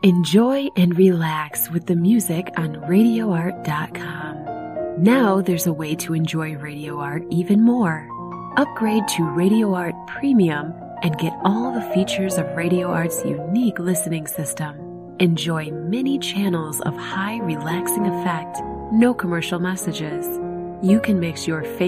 Enjoy and relax with the music on RadioArt.com. Now there's a way to enjoy Radio Art even more. Upgrade to Radio Art Premium and get all the features of Radio Art's unique listening system. Enjoy many channels of high relaxing effect, no commercial messages. You can mix your favorite